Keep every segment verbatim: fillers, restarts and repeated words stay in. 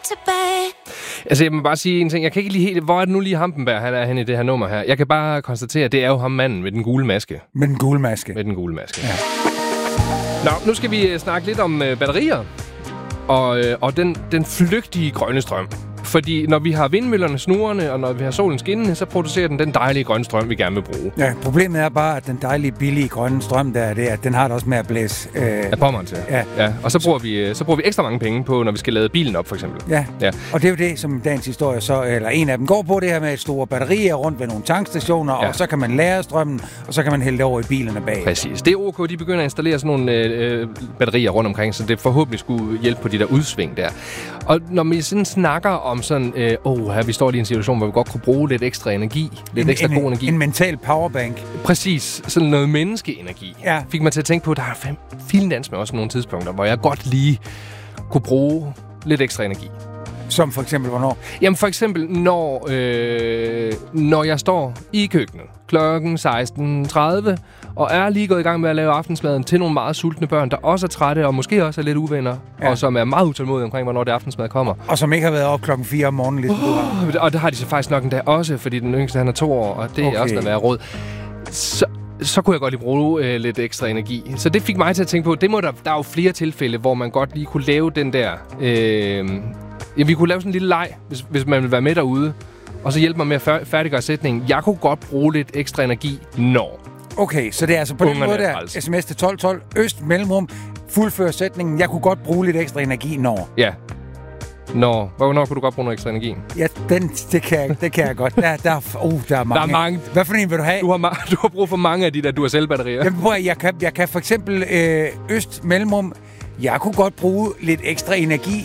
tilbage. Altså, jeg må bare sige en ting. Jeg kan ikke lige helt... Hvor er det nu lige Hampenberg, han er henne i det her nummer her? Jeg kan bare konstatere, at det er jo ham manden med den gule maske. Med den gule maske. Med den gule maske. Ja. Nå, nu skal vi snakke lidt om øh, batterier. Og, øh, og den, den flygtige grønne strøm. Fordi når vi har vindmøllerne snurrende, og når vi har solen skinnende, så producerer den den dejlige grønne strøm, vi gerne vil bruge. Ja, problemet er bare, at den dejlige, billige grønne strøm, der er det, at den har det også med at blæse... Øh... Af pommeren til. Ja. Ja. Og så bruger, vi, så bruger vi ekstra mange penge på, når vi skal lade bilen op, for eksempel. Ja. Ja, Og det er jo det, som dagens historie så, eller en af dem går på, det her med et store batterier rundt ved nogle tankstationer, Ja. og så kan man lære strømmen, og så kan man hælde det over i bilerne bag. præcis. Det er OK, de begynder at installere sådan nogle øh, batterier rundt omkring, så det forhåbentlig skulle hjælpe på de der udsving der. Og når vi sådan snakker om sådan, øh, åh, her vi står lige i en situation, hvor vi godt kunne bruge lidt ekstra energi, lidt en, ekstra en, god energi. En mental powerbank. Præcis, sådan noget menneskeenergi. Ja. Fik mig til at tænke på, at der er fem fildans med også nogle tidspunkter, hvor jeg godt lige kunne bruge lidt ekstra energi. Som for eksempel, hvornår? Jamen for eksempel, når, øh, når jeg står i køkkenet klokken seksten tredive, og er lige gået i gang med at lave aftensmaden til nogle meget sultne børn, der også er trætte, og måske også er lidt uvenner, Ja. og som er meget utålmodige omkring, hvornår det aftensmad kommer. Og som ikke har været op klokken fire om morgenen, ligesom du har. Og det har de så faktisk nok endda også, fordi den yngste, han er to år, og det er Okay. også noget værre råd. Så, så kunne jeg godt lige bruge øh, lidt ekstra energi. Så det fik mig til at tænke på, det må der, der er jo flere tilfælde, hvor man godt lige kunne lave den der... Øh, ja, vi kunne lave sådan en lille leg, hvis, hvis man vil være med derude, og så hjælpe mig med at fær- færdiggøre sætningen. Jeg kunne godt bruge lidt ekstra energi, når... Okay, så det er altså på den Ungerne måde er der, træls. sms til tolv tolv, øst, mellemrum, fuldfør sætningen, jeg kunne godt bruge lidt ekstra energi, når. Ja. Når... Hvornår kunne du godt bruge noget ekstra energi? Ja, den, det, kan jeg, det kan jeg godt. Der, der, uh, der er mange. Der er mange. Hvad for en vil du have? Du har, ma- du har brug for mange af de der Duracell-batterier. Jamen, prøv, at- jeg, kan, jeg kan for eksempel øh, øst, mellemrum, jeg kunne godt bruge lidt ekstra energi,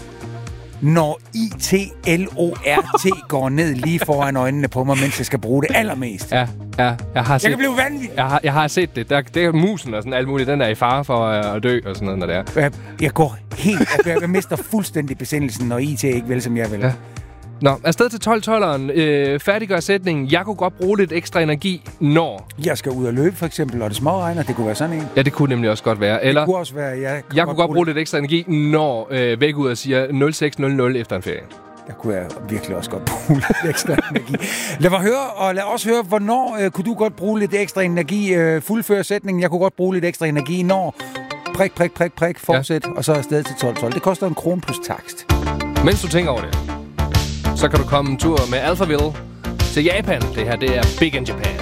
når I T L O R T går ned lige foran øjnene på mig, mens jeg skal bruge det allermest. Ja, ja. Jeg har set... Jeg kan blive vanvittig. Jeg har, jeg har set det. Der, det er musen og sådan alt muligt. Den er i fare for at, at dø og sådan noget, når det er. Jeg, jeg går helt... Jeg, jeg mister fuldstændig besindelsen, når I T ikke vil, som jeg vil. Ja. Nå, afsted til tolv tolveren. Øh, færdiggør sætningen. Jeg kunne godt bruge lidt ekstra energi, når... Jeg skal ud og løbe, for eksempel, og det småregner. Det kunne være sådan en. Ja, det kunne nemlig også godt være. Eller... Det kunne også være... Jeg, Jeg kunne godt bruge lidt ekstra energi, når øh, vækkeuret siger nul seks nul nul efter en ferie. Der kunne jeg virkelig også godt bruge lidt ekstra energi. Lad mig høre, og lad os høre, hvornår øh, kunne du godt bruge lidt ekstra energi? Øh, fuldfør sætningen. Jeg kunne godt bruge lidt ekstra energi, når... Prik, prik, prik, prik, fortsæt, ja. Og så afsted til tolv tolv. Det koster en krone plus takst. Mens du tænker over det, så kan du komme en tur med Alphaville til Japan. Det her, det er Big in Japan.